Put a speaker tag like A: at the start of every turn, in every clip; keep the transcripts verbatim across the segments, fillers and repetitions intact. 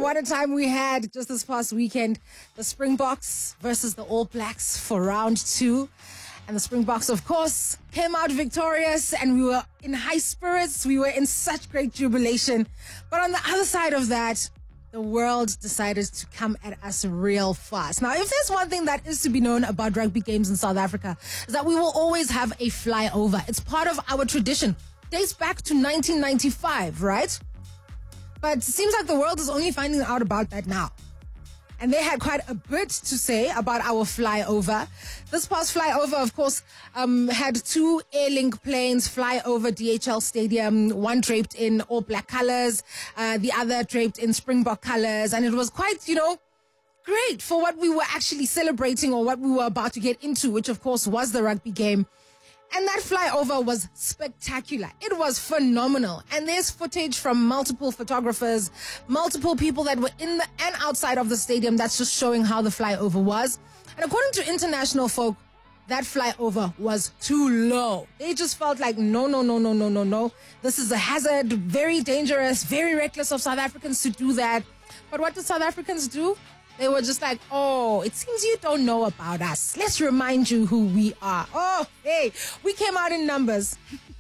A: what a time we had just this past weekend. The Springboks versus the All Blacks for round two. And the Springboks, of course, came out victorious, and we were in high spirits. We were in such great jubilation. But on the other side of that, the world decided to come at us real fast. Now, if there's one thing that is to be known about rugby games in South Africa, is that we will always have a flyover. It's part of our tradition. Dates back to nineteen ninety-five, right? But it seems like the world is only finding out about that now. And they had quite a bit to say about our flyover. This past flyover, of course, um, had two Airlink planes fly over D H L Stadium, one draped in all black colors, uh, the other draped in Springbok colors. And it was quite, you know, great for what we were actually celebrating or what we were about to get into, which, of course, was the rugby game. And that flyover was spectacular. It was phenomenal. And there's footage from multiple photographers, multiple people that were in the and outside of the stadium that's just showing how the flyover was. And according to international folk, that flyover was too low. They just felt like, no, no, no, no, no, no, no. This is a hazard, very dangerous, very reckless of South Africans to do that. But what did South Africans do? They were just like, oh, it seems you don't know about us. Let's remind you who we are. Oh, hey, we came out in numbers.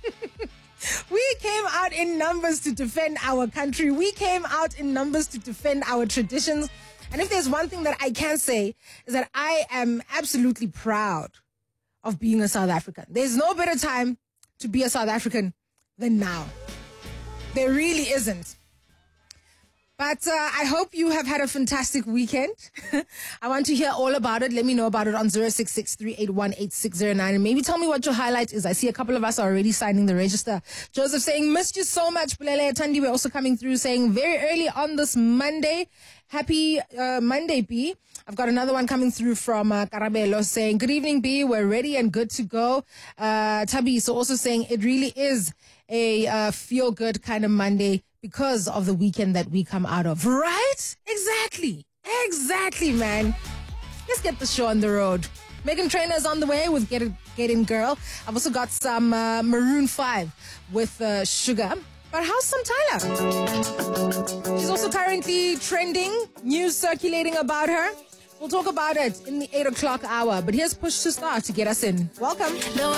A: We came out in numbers to defend our country. We came out in numbers to defend our traditions. And if there's one thing that I can say is that I am absolutely proud of being a South African. There's no better time to be a South African than now. There really isn't. But uh, I hope you have had a fantastic weekend. I want to hear all about it. Let me know about it on zero six six, three eight one, eight six zero nine. And maybe tell me what your highlight is. I see a couple of us are already signing the register. Joseph saying, missed you so much. Bulele Tandi, we're also coming through saying very early on this Monday. Happy uh, Monday, B. I've got another one coming through from uh, Karabelo saying, good evening, B. We're ready and good to go. Uh, Tabi so also saying it really is a uh, feel-good kind of Monday because of the weekend that we come out of. Right? Exactly. Exactly, man. Let's get the show on the road. Megan Trainor's on the way with Get It, Get In Girl. I've also got some uh, Maroon five with uh, Sugar. But how's some Tyler? She's also currently trending. News circulating about her. We'll talk about it in the eight o'clock hour. But here's Push to Start to get us in. Welcome. No.